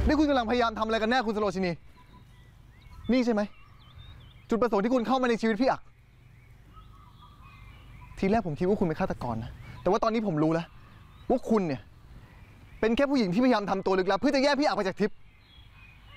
นี่คุณกำลังพยายามทำอะไรกันแน่คุณสโรชินีนี่ใช่ไหมจุดประสงค์ที่คุณเข้ามาในชีวิตพี่อักทีแรกผมคิดว่าคุณเป็นฆาตกรนะแต่ว่าตอนนี้ผมรู้แล้วว่าคุณเนี่ยเป็นแค่ผู้หญิงที่พยายามทำตัวลึกลับเพื่อจะแยกพี่อักไปจากทิพย์